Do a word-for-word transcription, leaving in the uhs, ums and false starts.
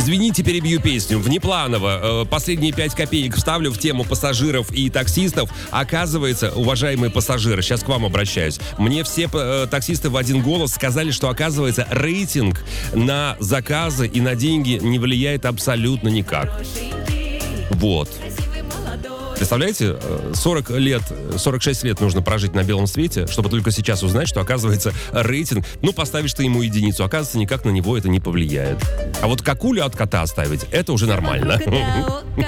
Извините, перебью песню. Внепланово. Э, последние пять копеек вставлю в тему пассажиров и таксистов. Оказывается, уважаемые пассажиры, сейчас к вам обращаюсь. Мне все э, таксисты в один голос сказали, что, оказывается, рейтинг на заказы и на деньги не влияет абсолютно никак. Вот. Представляете, сорок лет, сорок шесть лет нужно прожить на белом свете, чтобы только сейчас узнать, что, оказывается, рейтинг, ну, поставишь ты ему единицу, оказывается, никак на него это не повлияет. А вот какулю от кота оставить, это уже нормально.